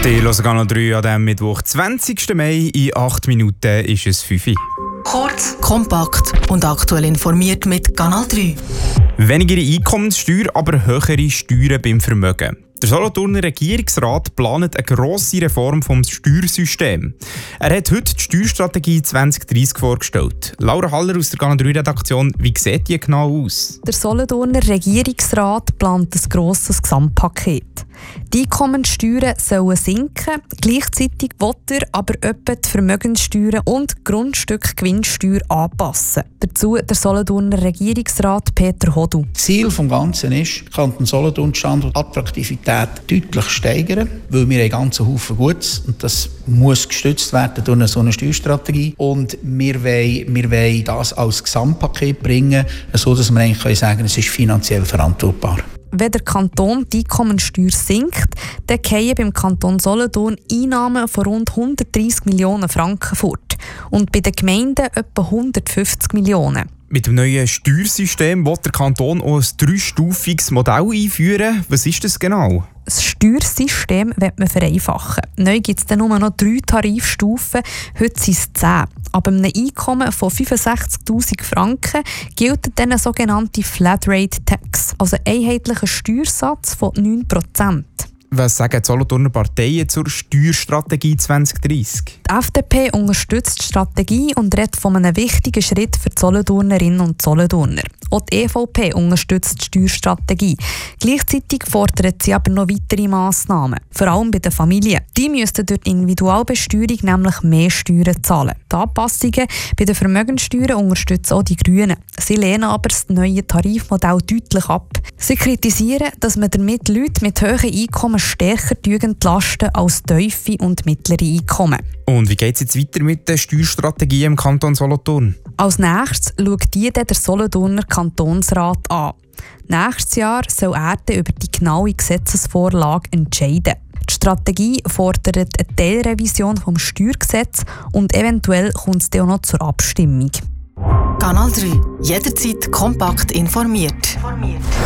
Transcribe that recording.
Ich höre Kanal 3 an diesem Mittwoch, 20. Mai. In 8 Minuten ist es 5 Uhr. Kurz, kompakt und aktuell informiert mit Kanal 3. Weniger Einkommenssteuer, aber höhere Steuern beim Vermögen. Der Solothurner Regierungsrat plant eine grosse Reform des Steuersystems. Er hat heute die Steuerstrategie 2030 vorgestellt. Laura Haller aus der Kanal 3 Redaktion, wie sieht die genau aus? Der Solothurner Regierungsrat plant ein grosses Gesamtpaket. Die Einkommenssteuern sollen sinken, gleichzeitig will er aber etwa die Vermögenssteuern und die Grundstückgewinnsteuer anpassen. Dazu der Solothurner Regierungsrat Peter Hodu. Ziel des Ganzen ist, Kanton Solothurn die Standortattraktivität deutlich steigern, weil wir einen ganzen Haufen Gutes und das muss gestützt werden durch so eine Steuerstrategie. Und wir wollen das als Gesamtpaket bringen, sodass wir eigentlich sagen können, es ist finanziell verantwortbar. Wenn der Kanton die Einkommenssteuer sinkt, dann fallen beim Kanton Solothurn Einnahmen von rund 130 Millionen Franken fort und bei den Gemeinden etwa 150 Millionen. Mit dem neuen Steuersystem will der Kanton auch ein 3-stufiges Modell einführen. Was ist das genau? Das Steuersystem wird man vereinfachen. Neu gibt es dann nur noch 3 Tarifstufen, heute sind es 10. Ab einem Einkommen von 65'000 Franken gilt dann eine sogenannte Flatrate Tax, also ein einheitlicher Steuersatz von 9%. Was sagen die Solothurner Parteien zur Steuerstrategie 2030? Die FDP unterstützt die Strategie und redet von einem wichtigen Schritt für die Solothurnerinnen und Solothurner. Auch die EVP unterstützt die Steuerstrategie. Gleichzeitig fordert sie aber noch weitere Massnahmen, vor allem bei den Familien. Die müssten durch die Individualbesteuerung nämlich mehr Steuern zahlen. Die Anpassungen bei den Vermögenssteuern unterstützen auch die Grünen. Sie lehnen aber das neue Tarifmodell deutlich ab. Sie kritisieren, dass man damit Leute mit hohen Einkommen stärker entlasten als tiefe und mittlere Einkommen. Und wie geht es jetzt weiter mit der Steuerstrategie im Kanton Solothurn? Als nächstes schaut die der Solothurner Kantonsrat an. Nächstes Jahr soll er über die genaue Gesetzesvorlage entscheiden. Die Strategie fordert eine Teilrevision des Steuergesetzes und eventuell kommt es dann auch noch zur Abstimmung. Kanal 3. Jederzeit kompakt informiert.